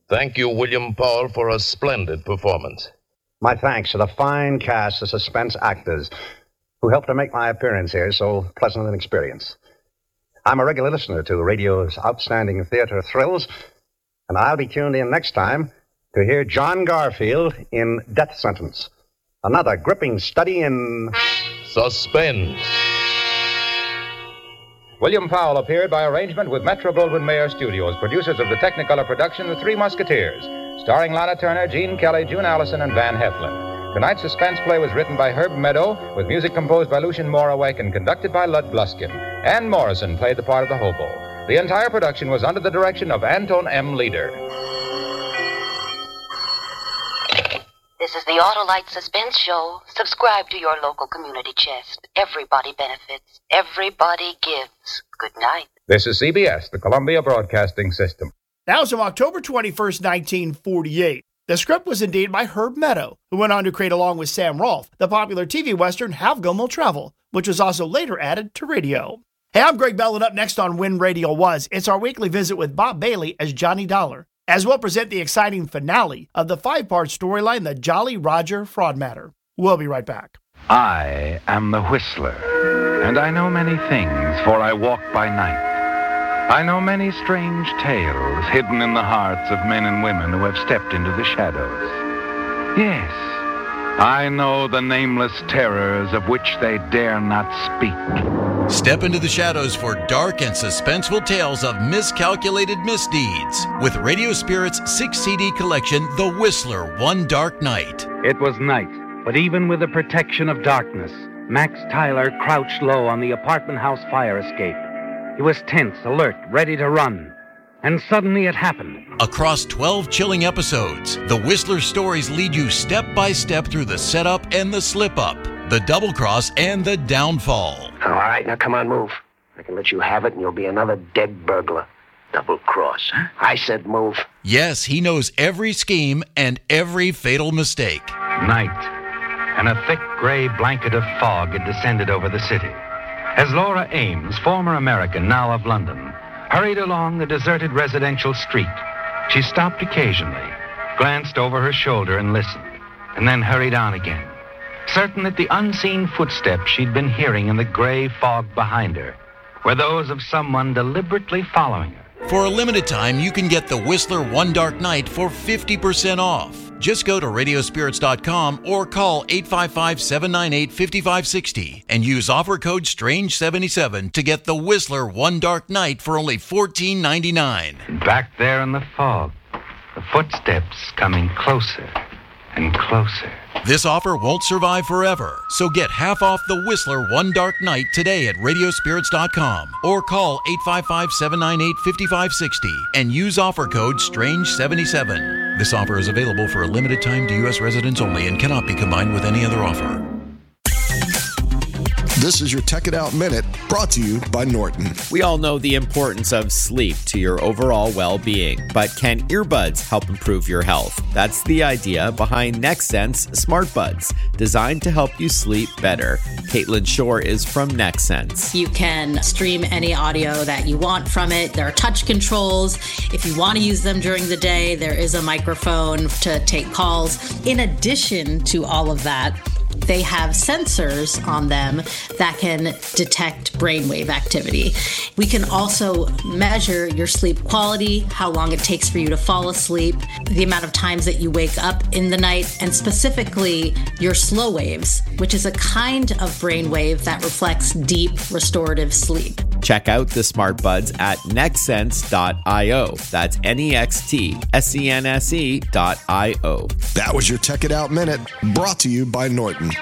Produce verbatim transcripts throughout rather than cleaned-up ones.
Thank you, William Powell, for a splendid performance. My thanks to the fine cast of suspense actors who helped to make my appearance here so pleasant an experience. I'm a regular listener to radio's outstanding theater thrills, and I'll be tuned in next time to hear John Garfield in Death Sentence, another gripping study in suspense. William Powell appeared by arrangement with Metro-Goldwyn-Mayer Studios, producers of the Technicolor production The Three Musketeers, starring Lana Turner, Gene Kelly, June Allison, and Van Heflin. Tonight's suspense play was written by Herb Meadow, with music composed by Lucien Morawek and conducted by Lud Bluskin. Ann Morrison played the part of the hobo. The entire production was under the direction of Anton M. Leader. This is the Autolite Suspense Show. Subscribe to your local community chest. Everybody benefits. Everybody gives. Good night. This is C B S, the Columbia Broadcasting System. That was from October twenty-first, nineteen forty-eight. The script was indeed by Herb Meadow, who went on to create, along with Sam Rolfe, the popular T V western Have Gilmore Travel, which was also later added to radio. Hey, I'm Greg Bell, and up next on When Radio Was, it's our weekly visit with Bob Bailey as Johnny Dollar, as we'll present the exciting finale of the five-part storyline, The Jolly Roger Fraud Matter. We'll be right back. I am the Whistler, and I know many things, for I walk by night. I know many strange tales hidden in the hearts of men and women who have stepped into the shadows. Yes, I know the nameless terrors of which they dare not speak. Step into the shadows for dark and suspenseful tales of miscalculated misdeeds with Radio Spirit's six C D collection, The Whistler, One Dark Night. It was night, but even with the protection of darkness, Max Tyler crouched low on the apartment house fire escape. He was tense, alert, ready to run. And suddenly it happened. Across twelve chilling episodes, The Whistler stories lead you step by step through the setup and the slip-up, the double-cross and the downfall. All right, now come on, move. I can let you have it and you'll be another dead burglar. Double-cross, huh? I said move. Yes, he knows every scheme and every fatal mistake. Night, and a thick gray blanket of fog had descended over the city. As Laura Ames, former American, now of London, hurried along the deserted residential street, she stopped occasionally, glanced over her shoulder and listened, and then hurried on again, certain that the unseen footsteps she'd been hearing in the gray fog behind her were those of someone deliberately following her. For a limited time, you can get The Whistler One Dark Night for fifty percent off. Just go to radio spirits dot com or call eight five five, seven nine eight, five five six zero and use offer code strange seventy-seven to get The Whistler One Dark Night for only fourteen ninety-nine. Back there in the fog, the footsteps coming closer and closer. This offer won't survive forever, so get half off The Whistler One Dark Night today at radio spirits dot com or call eight five five, seven nine eight, five five six zero and use offer code strange seventy-seven. This offer is available for a limited time to U S residents only and cannot be combined with any other offer. This is your Tech It Out Minute, brought to you by Norton. We all know the importance of sleep to your overall well-being, but can earbuds help improve your health? That's the idea behind NextSense Smart Buds, designed to help you sleep better. Caitlin Shore is from NextSense. You can stream any audio that you want from it. There are touch controls. If you want to use them during the day, there is a microphone to take calls. In addition to all of that, they have sensors on them that can detect brainwave activity. We can also measure your sleep quality, how long it takes for you to fall asleep, the amount of times that you wake up in the night, and specifically your slow waves, which is a kind of brainwave that reflects deep restorative sleep. Check out the Smart Buds at nextsense dot io. That's N E X T S E N S E dot I O. That was your Tech It Out Minute, brought to you by Norton.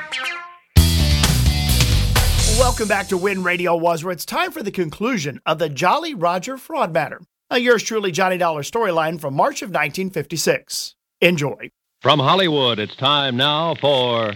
Welcome back to When Radio Was, where it's time for the conclusion of the Jolly Roger Fraud Matter, a yours truly Johnny Dollar storyline from March of nineteen fifty-six. Enjoy. From Hollywood, it's time now for...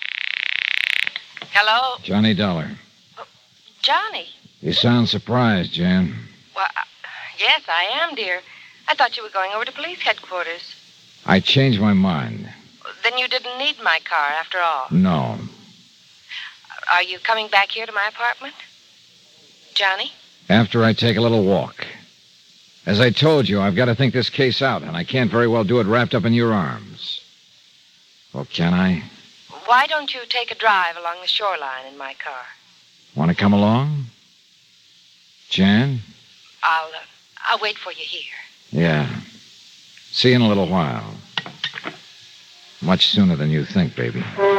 Hello? Johnny Dollar. Johnny? You sound surprised, Jan. Well, uh, yes, I am, dear. I thought you were going over to police headquarters. I changed my mind. Then you didn't need my car, after all. No. Are you coming back here to my apartment? Johnny? After I take a little walk. As I told you, I've got to think this case out, and I can't very well do it wrapped up in your arms. Well, can I? Why don't you take a drive along the shoreline in my car? Want to come along? Jan? I'll, uh, I'll wait for you here. Yeah. See you in a little while. Much sooner than you think, baby.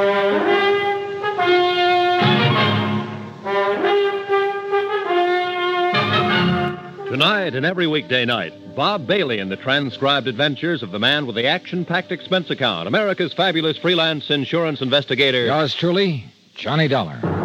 Tonight and every weekday night, Bob Bailey in the transcribed adventures of the man with the action-packed expense account, America's fabulous freelance insurance investigator. Yours truly, Johnny Dollar.